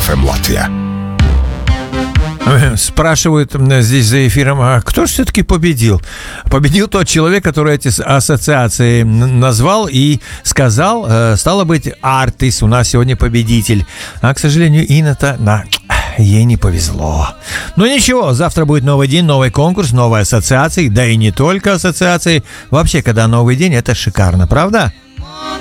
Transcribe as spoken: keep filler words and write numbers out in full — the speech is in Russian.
эф эм Латвия. Спрашивают здесь за эфиром, а кто же все-таки победил? Победил тот человек, который эти ассоциации назвал и сказал, стало быть, Артис у нас сегодня победитель. А, к сожалению, Инна-то на... ей не повезло. Но ничего, завтра будет новый день, новый конкурс, новые ассоциации, да и не только ассоциации. Вообще, когда новый день, это шикарно, правда?